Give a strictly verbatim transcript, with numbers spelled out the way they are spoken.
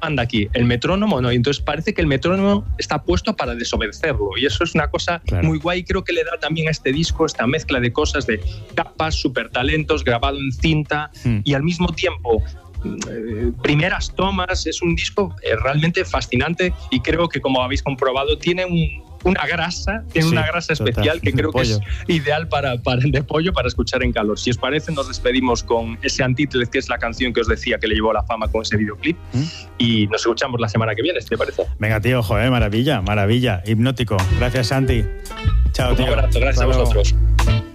manda aquí? ¿El metrónomo o no? Y entonces parece que el metrónomo está puesto para desobedecerlo, y eso es una cosa claro. muy guay. Creo que le da también a este disco esta mezcla de cosas, de capas, super talentos, grabado en cinta, mm. y al mismo tiempo eh, primeras tomas. Es un disco eh, realmente fascinante, y creo que, como habéis comprobado, tiene un una grasa, tiene sí, una grasa especial total, que creo que es ideal para, para de pollo para escuchar en calor. Si os parece, nos despedimos con ese Antítesis, que es la canción que os decía que le llevó a la fama con ese videoclip, ¿Mm? y nos escuchamos la semana que viene, ¿te parece? Venga, tío, joder, maravilla, maravilla, hipnótico. Gracias, Santi. Chao, tío. Un abrazo, gracias Hasta a vosotros. Luego.